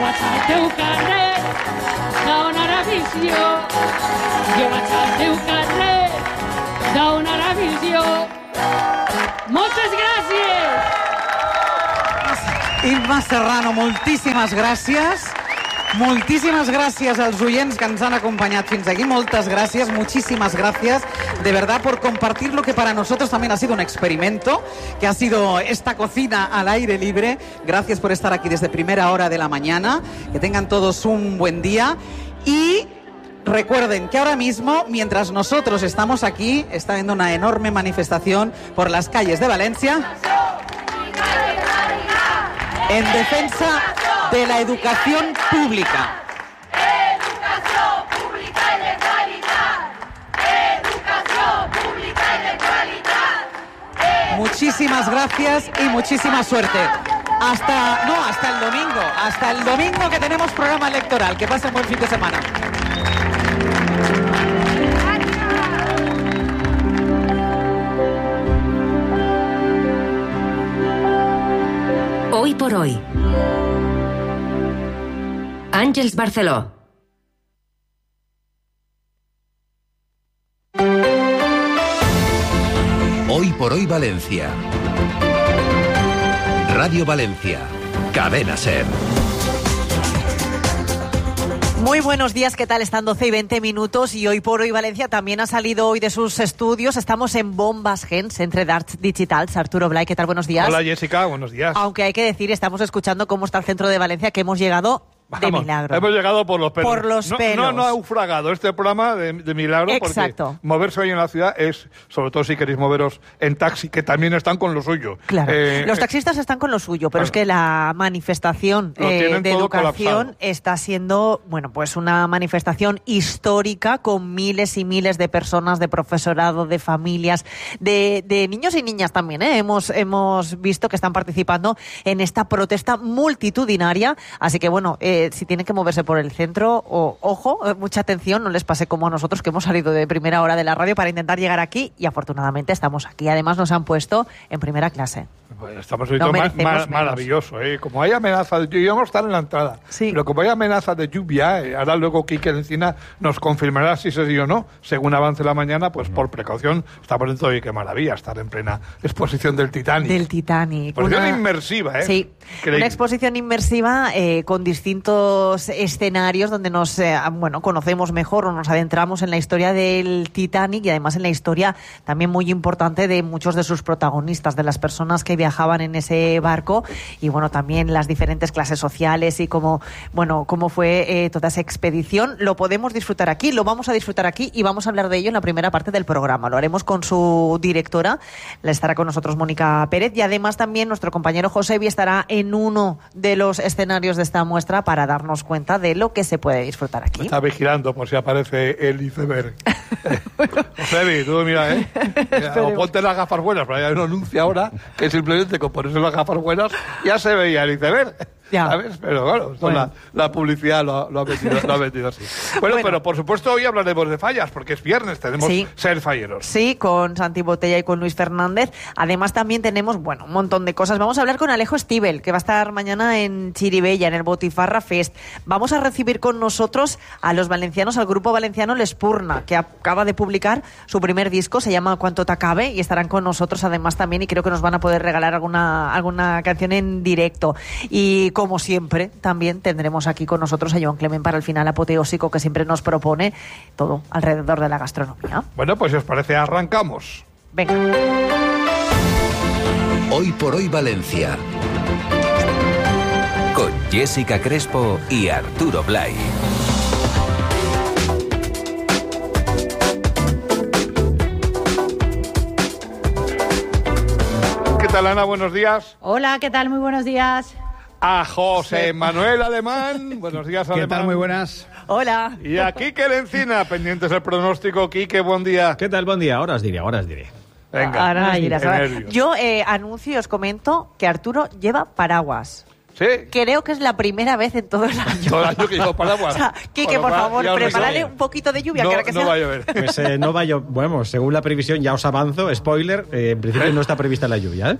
vaig al teu carrer donar afició. Jo vaig al teu carrer donar afició. Moltes gràcies! Imma Serrano, moltíssimes gràcies. Moltísimas gracias a los oyentes que nos han acompañado fins aquí. Muchas gracias, muchísimas gracias de verdad por compartir lo que para nosotros también ha sido un experimento, que ha sido esta cocina al aire libre. Gracias por estar aquí desde primera hora de la mañana. Que tengan todos un buen día y recuerden que ahora mismo, mientras nosotros estamos aquí, está habiendo una enorme manifestación por las calles de Valencia en defensa de la educación pública. Educación pública y de calidad. Educación pública y de calidad. Muchísimas gracias y muchísima suerte. Hasta el domingo que tenemos programa electoral. Que pasen buen fin de semana. Hoy por hoy. Àngels Barceló. Hoy por hoy Valencia. Radio Valencia. Cadena SER. Muy buenos días, ¿qué tal? Están 12 y 20 minutos y Hoy por hoy Valencia también ha salido hoy de sus estudios. Estamos en Bombas Gens, entre Darts Digitals. Arturo Blay, ¿qué tal? Buenos días. Hola Jessica, buenos días. Aunque hay que decir, estamos escuchando cómo está el centro de Valencia, que hemos llegado de milagro. Hemos llegado por los pelos. Por los pelos. No ha naufragado este programa de milagro. Exacto. Porque moverse hoy en la ciudad es, sobre todo si queréis moveros en taxi, que también están con lo suyo. Claro, los taxistas están con lo suyo, pero es que la manifestación de educación colapsado. está siendo, bueno, pues una manifestación histórica con miles y miles de personas, de profesorado, de familias, de niños y niñas también, ¿eh? Hemos visto que están participando en esta protesta multitudinaria, así que bueno, si tienen que moverse por el centro, ojo, mucha atención, no les pase como a nosotros que hemos salido de primera hora de la radio para intentar llegar aquí y afortunadamente estamos aquí. Además nos han puesto en primera clase. Pues estamos ahorita maravilloso, ¿eh? Como hay amenaza de lluvia, íbamos a estar en la entrada, pero como hay amenaza de lluvia, ahora luego Quique Encina nos confirmará si se sí o no, según avance la mañana, pues por precaución estamos dentro y qué maravilla estar en plena exposición del Titanic. Del Titanic. Exposición inmersiva, ¿eh? Sí, increíble. Una exposición inmersiva con distintos escenarios donde nos conocemos mejor o nos adentramos en la historia del Titanic y además en la historia también muy importante de muchos de sus protagonistas, de las personas que viajaban en ese barco y bueno, también las diferentes clases sociales y cómo fue toda esa expedición. Lo podemos disfrutar aquí, lo vamos a disfrutar aquí y vamos a hablar de ello en la primera parte del programa. Lo haremos con su directora, estará con nosotros Mónica Pérez y además también nuestro compañero Josebi estará en uno de los escenarios de esta muestra para darnos cuenta de lo que se puede disfrutar aquí. Está vigilando por si aparece el iceberg. Josebi, tú mira, o ponte las gafas buenas, pero hay un anuncio ahora que simplemente con ponerse las gafas buenas ya se veía el iceberg. Ya. ¿Sabes? Pero claro, la publicidad lo ha metido así. Bueno, pero por supuesto hoy hablaremos de fallas, porque es viernes, tenemos Ser Falleros. Sí, con Santi Botella y con Luis Fernández. Además también tenemos, un montón de cosas. Vamos a hablar con Alejo Stivel, que va a estar mañana en Chirivella, en el Botifarra Fest. Vamos a recibir con nosotros a los valencianos, al grupo valenciano L'Espurna, que acaba de publicar su primer disco, se llama Cuanto t'acabe, y estarán con nosotros además también, y creo que nos van a poder regalar alguna canción en directo. Y como siempre, también tendremos aquí con nosotros a Joan Clement para el final apoteósico que siempre nos propone todo alrededor de la gastronomía. Bueno, pues si os parece, arrancamos. Venga. Hoy por hoy Valencia. Con Jessica Crespo y Arturo Blay. ¿Qué tal, Ana? Buenos días. Hola, ¿qué tal? Muy buenos días. A José Manuel Alemán. Buenos días, Alemán. ¿Qué tal? Muy buenas. Hola. Y a Quique Encina, pendientes del pronóstico. Quique, buen día. ¿Qué tal? Buen día. Ahora os diré. Venga. Ahora irás. Yo anuncio y os comento que Arturo lleva paraguas. ¿Sí? Creo que es la primera vez en todo el año. Todo el año que llevo paraguas. O sea, Quique, por favor, prepárale un poquito de lluvia. No va a llover. Pues no va a llover. Bueno, según la previsión, ya os avanzo, spoiler, en principio no está prevista la lluvia, ¿eh?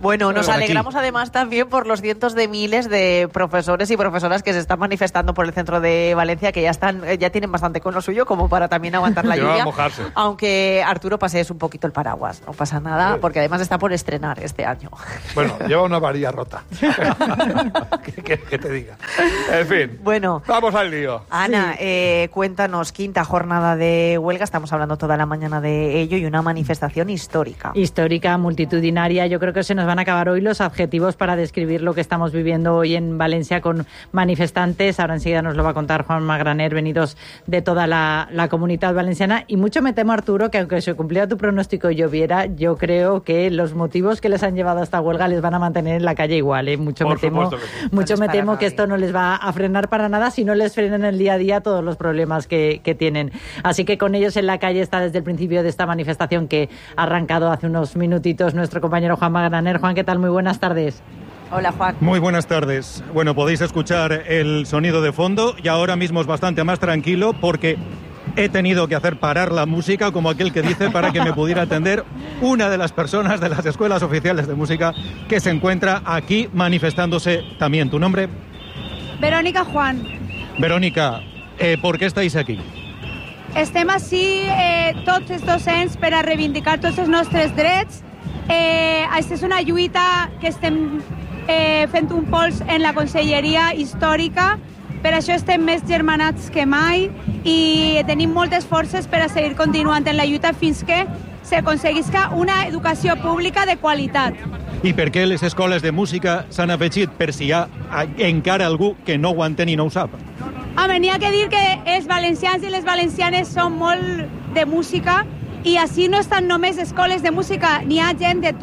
Bueno, nos alegramos además también por los cientos de miles de profesores y profesoras que se están manifestando por el centro de Valencia, que ya tienen bastante con lo suyo como para también aguantar la lluvia. Aunque Arturo pasees un poquito el paraguas, no pasa nada, porque además está por estrenar este año. Bueno, lleva una varilla rota. que te diga. En fin, bueno, vamos al lío. Ana, cuéntanos, 5ª jornada de huelga, estamos hablando toda la mañana de ello, y una manifestación histórica. Histórica, multitudinaria. Yo creo que se nos van a acabar hoy los adjetivos para describir lo que estamos viviendo hoy en Valencia con manifestantes. Ahora enseguida nos lo va a contar Juan Magraner, venidos de toda la comunidad valenciana. Y mucho me temo, Arturo, que aunque se cumpliera tu pronóstico y lloviera, yo creo que los motivos que les han llevado a esta huelga les van a mantener en la calle igual. Mucho me temo que esto no les va a frenar para nada si no les frenan el día a día todos los problemas que tienen. Así que con ellos en la calle está desde el principio de esta manifestación que ha arrancado hace unos minutitos nuestro compañero Juan Magraner. Juan, ¿qué tal? Muy buenas tardes. Hola, Juan. Muy buenas tardes. Bueno, podéis escuchar el sonido de fondo y ahora mismo es bastante más tranquilo porque he tenido que hacer parar la música, como aquel que dice, para que me pudiera atender una de las personas de las escuelas oficiales de música que se encuentra aquí manifestándose también. ¿Tu nombre? Verónica Juan. Verónica, ¿por qué estáis aquí? Estem així tots els docents per a reivindicar tots els nostres drets. Aquesta és una lluita que estem fent un pols en la Conselleria Històrica. Per això estem més germanats que mai i tenim moltes forces per a seguir continuant en la lluita fins que s'aconseguisca una educació pública de qualitat. I per què les escoles de música s'han afegit, per si hi ha encara algú que no ho entén i no ho sap? Home, n'hi ha que dir que els valencians i les valencianes són molt de música i així no estan només escoles de música, n'hi ha gent de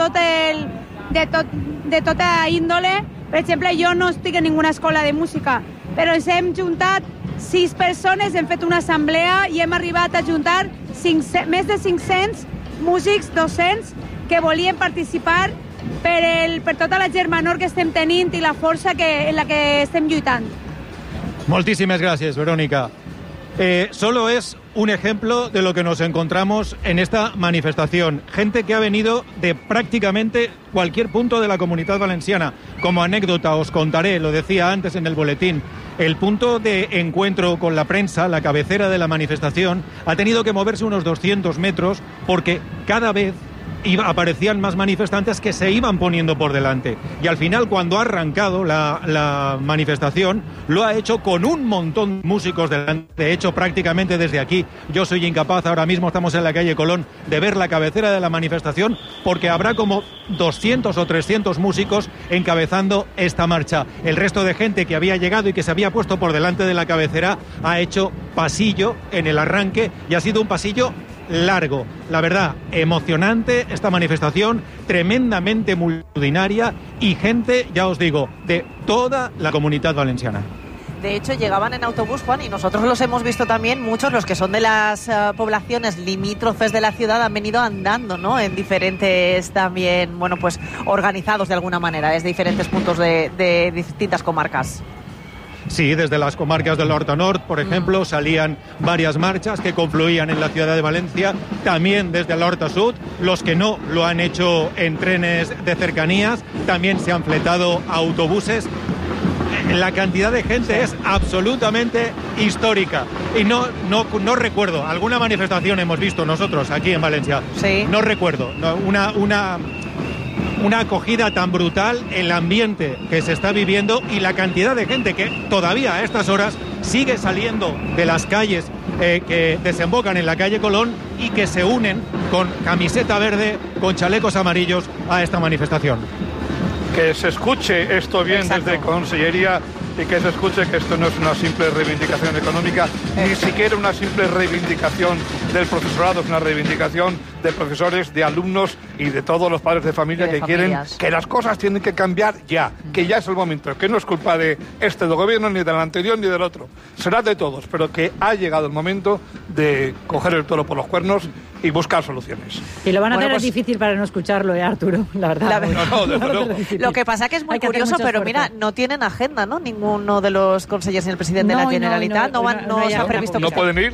tota índole. Per exemple, jo no estic en ninguna escola de música, però ens hem juntat 6 persones, hem fet una assemblea i hem arribat a juntar més de 500 músics docents que volien participar per tota la germanor que estem tenint i la força en la que estem lluitant. Muchísimas gracias, Verónica. Solo es un ejemplo de lo que nos encontramos en esta manifestación. Gente que ha venido de prácticamente cualquier punto de la Comunidad Valenciana. Como anécdota os contaré, lo decía antes en el boletín, el punto de encuentro con la prensa, la cabecera de la manifestación, ha tenido que moverse unos 200 metros porque cada vez aparecían más manifestantes que se iban poniendo por delante. Y al final, cuando ha arrancado la manifestación, lo ha hecho con un montón de músicos delante. De hecho, prácticamente desde aquí, yo soy incapaz, ahora mismo estamos en la calle Colón, de ver la cabecera de la manifestación, porque habrá como 200 o 300 músicos encabezando esta marcha. El resto de gente que había llegado y que se había puesto por delante de la cabecera ha hecho pasillo en el arranque y ha sido un pasillo largo. La verdad, emocionante esta manifestación, tremendamente multitudinaria y gente, ya os digo, de toda la Comunidad Valenciana. De hecho, llegaban en autobús, Juan, y nosotros los hemos visto también, muchos, los que son de las poblaciones limítrofes de la ciudad, han venido andando, ¿no? En diferentes también, bueno, pues organizados de alguna manera, desde diferentes puntos de distintas comarcas. Sí, desde las comarcas del Horta Nord, por ejemplo, salían varias marchas que confluían en la ciudad de Valencia, también desde el Horta Sud, los que no lo han hecho en trenes de cercanías, también se han fletado autobuses. La cantidad de gente es absolutamente histórica y no recuerdo, alguna manifestación hemos visto nosotros aquí en Valencia, sí. No recuerdo, una acogida tan brutal, el ambiente que se está viviendo y la cantidad de gente que todavía a estas horas sigue saliendo de las calles que desembocan en la calle Colón y que se unen con camiseta verde, con chalecos amarillos a esta manifestación. Que se escuche esto bien. Exacto. Desde Consellería y que se escuche que esto no es una simple reivindicación económica, ni siquiera una simple reivindicación del profesorado, es una reivindicación de profesores, de alumnos y de todos los padres de familia que quieren que las cosas tienen que cambiar ya, que ya es el momento, que no es culpa de este gobierno, ni del anterior, ni del otro, será de todos, pero que ha llegado el momento de coger el toro por los cuernos y buscar soluciones. Y lo van a hacer pues, difícil para no escucharlo, Arturo, la verdad. Lo que pasa que es muy curioso, pero mira, no tienen agenda, ¿no? Ninguno de los consejeros ni el presidente de la Generalitat no se ha previsto. ¿No pueden ir?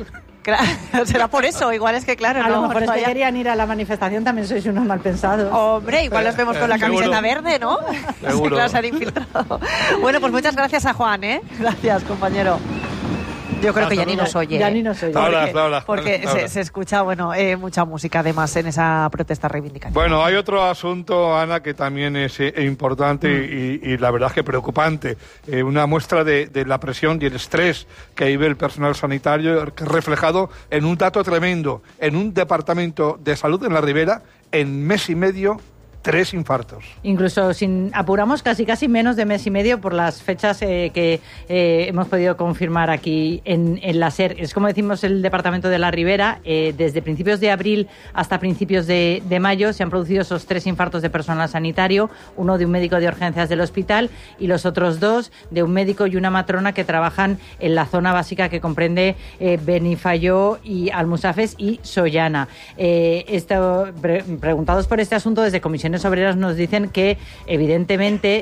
Será por eso, igual es que claro. A lo mejor es que querían ir a la manifestación, también sois unos mal pensados. Hombre, igual los vemos con la camiseta verde, ¿no? Seguro. Claro, se han infiltrado. Bueno, pues muchas gracias a Juan, ¿eh? Gracias, compañero. Yo creo que ya ni nos oye. Ya ni nos oye. Porque se escucha, mucha música además en esa protesta reivindicativa. Bueno, hay otro asunto, Ana, que también es importante y la verdad es que preocupante. Una muestra de la presión y el estrés que vive el personal sanitario reflejado en un dato tremendo. En un departamento de salud en la Ribera, en mes y medio, 3 infartos. Incluso apuramos casi menos de mes y medio por las fechas que hemos podido confirmar aquí en la SER. Es como decimos el departamento de la Ribera, desde principios de abril hasta principios de mayo se han producido esos 3 infartos de personal sanitario, uno de un médico de urgencias del hospital y los otros 2 de un médico y una matrona que trabajan en la zona básica que comprende Benifayó y Almusafes y Sollana. Preguntados por este asunto desde Comisiones Obreras nos dicen que evidentemente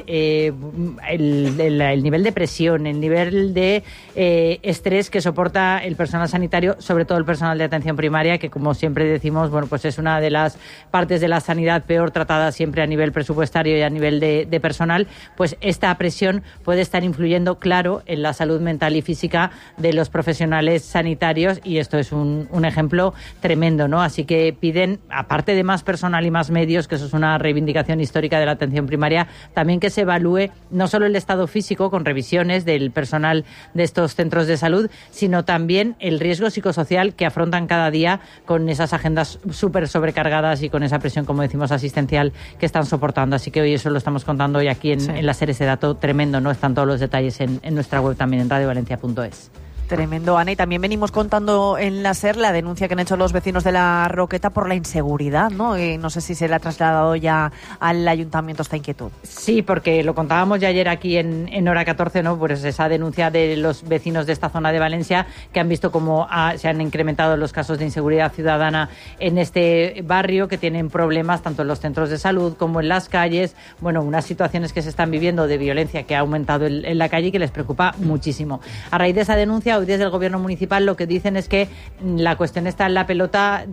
el nivel de presión, el nivel de estrés que soporta el personal sanitario, sobre todo el personal de atención primaria, que como siempre decimos, pues es una de las partes de la sanidad peor tratada siempre a nivel presupuestario y a nivel de personal, pues esta presión puede estar influyendo, claro, en la salud mental y física de los profesionales sanitarios y esto es un ejemplo tremendo, ¿no? Así que piden, aparte de más personal y más medios, que eso es una reivindicación histórica de la atención primaria, también que se evalúe no solo el estado físico con revisiones del personal de estos centros de salud, sino también el riesgo psicosocial que afrontan cada día con esas agendas súper sobrecargadas y con esa presión, como decimos, asistencial que están soportando. Así que hoy eso lo estamos contando hoy aquí en la SER, ese dato tremendo, ¿no? Están todos los detalles en nuestra web también, en radiovalencia.es. Tremendo, Ana. Y también venimos contando en la SER la denuncia que han hecho los vecinos de la Roqueta por la inseguridad, ¿no? No sé si se le ha trasladado ya al ayuntamiento esta inquietud. Sí, porque lo contábamos ya ayer aquí en Hora 14, ¿no? Pues esa denuncia de los vecinos de esta zona de Valencia que han visto cómo se han incrementado los casos de inseguridad ciudadana en este barrio, que tienen problemas tanto en los centros de salud como en las calles. Bueno, unas situaciones que se están viviendo de violencia que ha aumentado en la calle y que les preocupa muchísimo. A raíz de esa denuncia, hoy desde el gobierno municipal lo que dicen es que la cuestión está en la pelota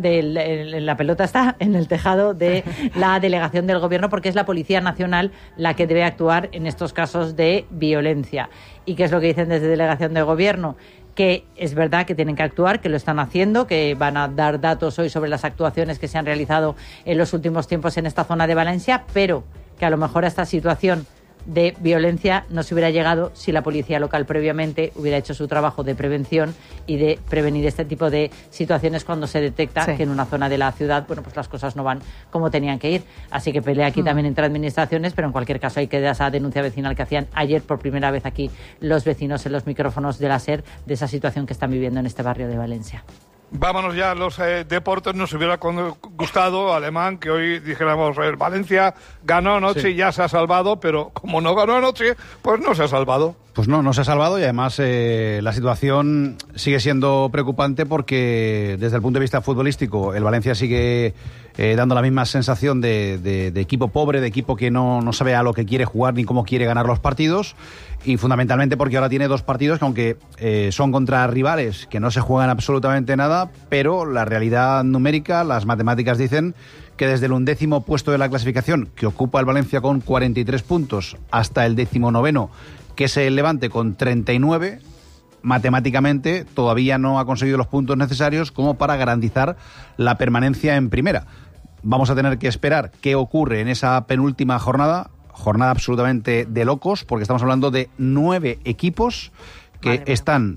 está en el tejado de la delegación del gobierno, porque es la Policía Nacional la que debe actuar en estos casos de violencia. ¿Y qué es lo que dicen desde delegación del gobierno? Que es verdad que tienen que actuar, que lo están haciendo, que van a dar datos hoy sobre las actuaciones que se han realizado en los últimos tiempos en esta zona de Valencia, pero que a lo mejor a esta situación de violencia no se hubiera llegado si la policía local previamente hubiera hecho su trabajo de prevención y de prevenir este tipo de situaciones cuando se detecta que en una zona de la ciudad, pues las cosas no van como tenían que ir. Así que pelea aquí también entre administraciones, pero en cualquier caso hay que dar esa denuncia vecinal que hacían ayer por primera vez aquí los vecinos en los micrófonos de la SER de esa situación que están viviendo en este barrio de Valencia. Vámonos ya a los deportes. Nos hubiera gustado, Alemán, que hoy dijéramos, Valencia ganó anoche y ya se ha salvado, pero como no ganó anoche, pues no se ha salvado. Pues no se ha salvado y además la situación sigue siendo preocupante porque desde el punto de vista futbolístico el Valencia sigue dando la misma sensación de equipo pobre, de equipo que no sabe a lo que quiere jugar ni cómo quiere ganar los partidos, y fundamentalmente porque ahora tiene 2 partidos que aunque son contra rivales que no se juegan absolutamente nada, pero la realidad numérica, las matemáticas dicen que desde el 11º puesto de la clasificación que ocupa el Valencia con 43 puntos hasta el 19º, que es el Levante con 39, matemáticamente todavía no ha conseguido los puntos necesarios como para garantizar la permanencia en primera. Vamos a tener que esperar qué ocurre en esa penúltima jornada absolutamente de locos, porque estamos hablando de 9 equipos que están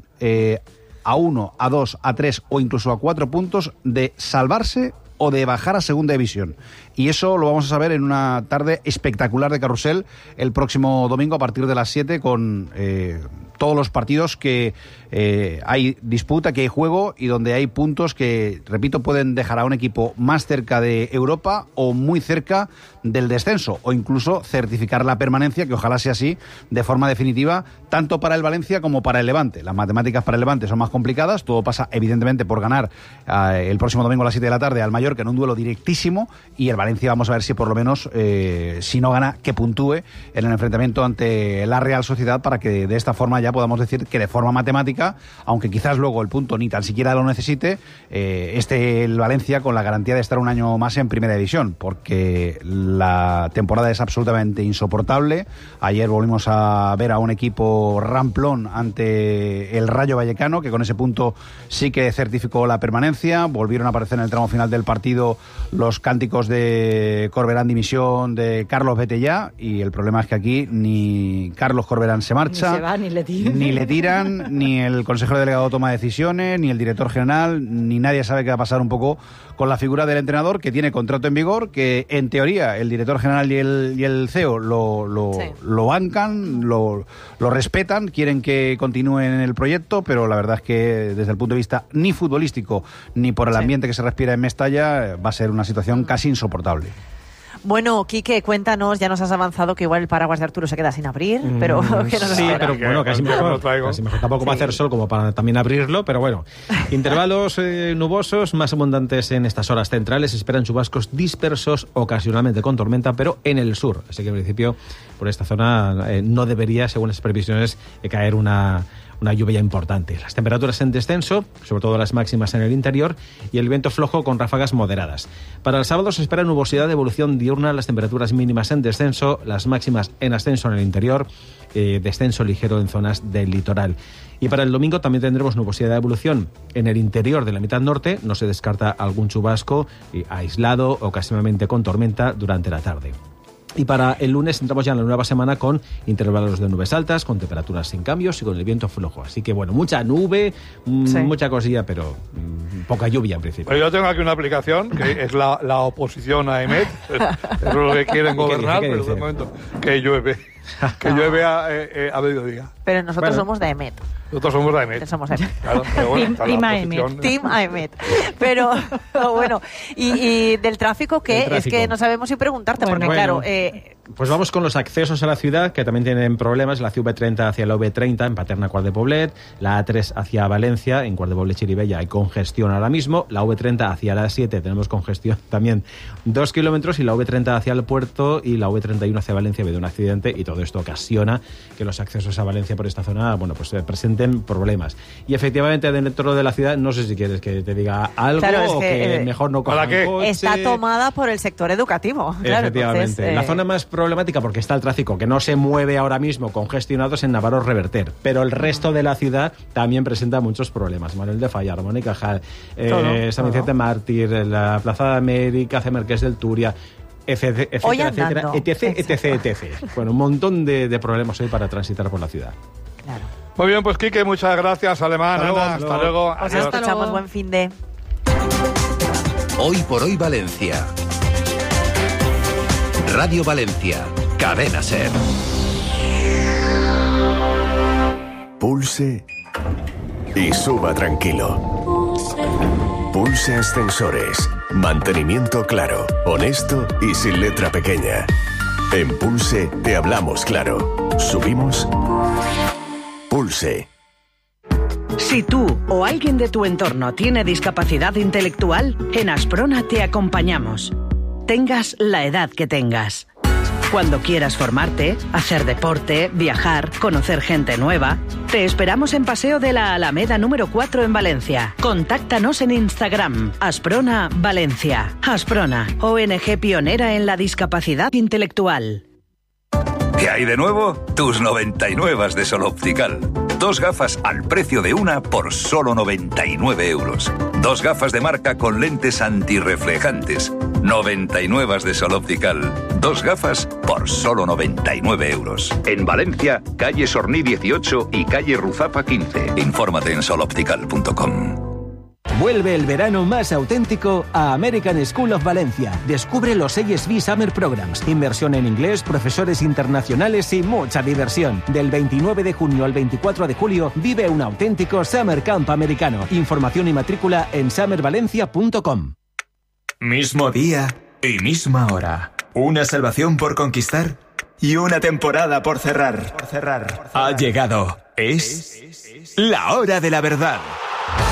a 1, a 2, a 3 o incluso a 4 puntos de salvarse o de bajar a segunda división. Y eso lo vamos a saber en una tarde espectacular de carrusel el próximo domingo a partir de las 7 con todos los partidos que hay disputa, que hay juego y donde hay puntos que, repito, pueden dejar a un equipo más cerca de Europa o muy cerca del descenso o incluso certificar la permanencia, que ojalá sea así de forma definitiva, tanto para el Valencia como para el Levante. Las matemáticas para el Levante son más complicadas, todo pasa evidentemente por ganar el próximo domingo a las 7 de la tarde al Mallorca en un duelo directísimo, y el Valencia vamos a ver si por lo menos, si no gana, que puntúe en el enfrentamiento ante la Real Sociedad para que de esta forma ya podamos decir que de forma matemática, aunque quizás luego el punto ni tan siquiera lo necesite, el Valencia con la garantía de estar un año más en Primera División, porque la temporada es absolutamente insoportable. Ayer volvimos a ver a un equipo ramplón ante el Rayo Vallecano, que con ese punto sí que certificó la permanencia. Volvieron a aparecer en el tramo final del partido los cánticos de Corberán dimisión, de Carlos vete ya, y el problema es que aquí ni Carlos Corberán se marcha, ni se va, ni le tiran, ni el consejero delegado toma decisiones, ni el director general, ni nadie sabe qué va a pasar un poco con la figura del entrenador, que tiene contrato en vigor, que en teoría el director general y el CEO lo bancan, lo respetan, quieren que continúe en el proyecto, pero la verdad es que desde el punto de vista ni futbolístico ni por el ambiente que se respira en Mestalla va a ser una situación casi insoportable. Bueno, Quique, cuéntanos, ya nos has avanzado que igual el paraguas de Arturo se queda sin abrir, pero ¿qué nos sí, espera? pero bueno, casi mejor. Tampoco va a hacer sol como para también abrirlo, pero bueno. Intervalos nubosos más abundantes en estas horas centrales. Se esperan chubascos dispersos, ocasionalmente con tormenta, pero en el sur. Así que en principio por esta zona no debería, según las previsiones, caer una lluvia importante. Las temperaturas en descenso, sobre todo las máximas en el interior, y el viento flojo con ráfagas moderadas. Para el sábado se espera nubosidad de evolución diurna, las temperaturas mínimas en descenso, las máximas en ascenso en el interior, descenso ligero en zonas del litoral. Y para el domingo también tendremos nubosidad de evolución en el interior de la mitad norte. No se descarta algún chubasco aislado, ocasionalmente con tormenta durante la tarde. Y para el lunes entramos ya en la nueva semana con intervalos de nubes altas, con temperaturas sin cambios y con el viento flojo. Así que bueno, mucha nube, mucha cosilla, pero poca lluvia en principio. Pero yo tengo aquí una aplicación que es la oposición a EMET. Es lo que quieren gobernar, pero de momento que llueve. Que llueve a mediodía. Pero nosotros somos de EMET. Nosotros somos de AEMET. Somos AEMET. Claro, pero bueno, Team AEMET. Team AEMET. Pero bueno, y del tráfico, ¿qué? Es que no sabemos si preguntarte, porque claro... Pues vamos con los accesos a la ciudad, que también tienen problemas. La CV30 hacia la V30 en Paterna, Quart de Poblet. La A3 hacia Valencia, en Quart de Poblet, Chirivella, hay congestión ahora mismo. La V30 hacia la A7 tenemos congestión también 2 kilómetros. Y la V30 hacia el puerto y la V31 hacia Valencia ha habido un accidente. Y todo esto ocasiona que los accesos a Valencia por esta zona, bueno, pues presenten problemas. Y efectivamente dentro de la ciudad, no sé si quieres que te diga algo, claro, o que mejor no cojan coche. Está tomada por el sector educativo. Claro, efectivamente. Entonces, la zona más problemática, porque está el tráfico que no se mueve ahora mismo congestionados en Navarro Reverter, pero el resto de la ciudad también presenta muchos problemas. Manuel de Falla, Ramón y Cajal, San Vicente Mártir, la Plaza de América, Marqués del Turia, etc. Bueno, un montón de problemas hoy para transitar por la ciudad. Claro. Muy bien, pues Quique, muchas gracias, Alemán. Hasta luego. Os escuchamos, buen fin de... Hoy por hoy Valencia. Radio Valencia, Cadena SER. Pulse y suba tranquilo. Pulse Ascensores. Mantenimiento claro, honesto y sin letra pequeña. En Pulse te hablamos claro. Subimos. Pulse. Si tú o alguien de tu entorno tiene discapacidad intelectual, en Asprona te acompañamos. Tengas la edad que tengas. Cuando quieras formarte, hacer deporte, viajar, conocer gente nueva, te esperamos en Paseo de la Alameda número 4 en Valencia. Contáctanos en Instagram, Asprona Valencia. Asprona, ONG pionera en la discapacidad intelectual. ¿Qué hay de nuevo? Tus 99 de Sol Optical. 2 gafas al precio de una por solo 99 euros. 2 gafas de marca con lentes antirreflejantes. 99 de Sol Optical. 2 gafas por solo 99 euros. En Valencia, calle Sorní 18 y calle Ruzapa 15. Infórmate en soloptical.com. Vuelve el verano más auténtico a American School of Valencia. Descubre los ASB Summer Programs, inversión en inglés, profesores internacionales y mucha diversión. Del 29 de junio al 24 de julio vive un auténtico Summer Camp americano. Información y matrícula en summervalencia.com. Mismo día y misma hora. Una salvación por conquistar y una temporada por cerrar. Ha llegado. Es la hora de la verdad.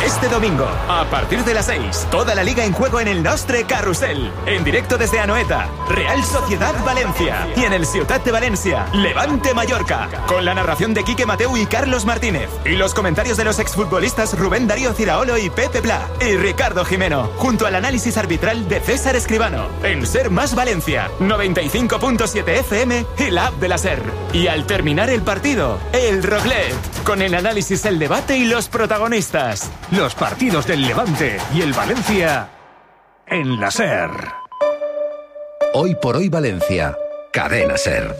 Este domingo, a partir de las 6, toda la liga en juego en el Nostre Carrusel. En directo desde Anoeta, Real Sociedad Valencia. Y en el Ciutat de Valencia, Levante Mallorca. Con la narración de Quique Mateu y Carlos Martínez. Y los comentarios de los exfutbolistas Rubén Darío Ciraolo y Pepe Pla. Y Ricardo Jimeno. Junto al análisis arbitral de César Escribano. En Ser Más Valencia, 95.7 FM y la app de la Ser. Y al terminar el partido, el Roclet. Con el análisis, el debate y los protagonistas. Los partidos del Levante y el Valencia en la Ser. Hoy por hoy Valencia, Cadena Ser.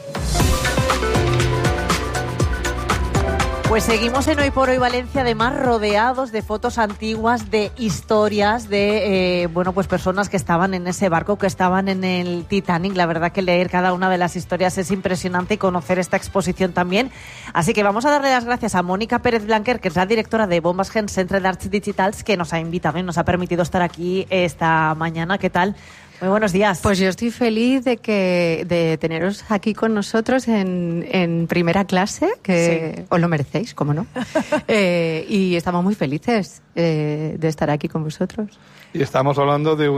Pues seguimos en Hoy por Hoy Valencia, además rodeados de fotos antiguas, de historias, de pues personas que estaban en ese barco, que estaban en el Titanic. La verdad que leer cada una de las historias es impresionante y conocer esta exposición también. Así que vamos a darle las gracias a Mónica Pérez Blanquer, que es la directora de Bombas Gen Centre d'Arts Digitals, que nos ha invitado y nos ha permitido estar aquí esta mañana. ¿Qué tal? Muy buenos días. Pues yo estoy feliz de teneros aquí con nosotros en primera clase, que sí, os lo merecéis, ¿cómo no? Y estamos muy felices de estar aquí con vosotros. Y estamos hablando de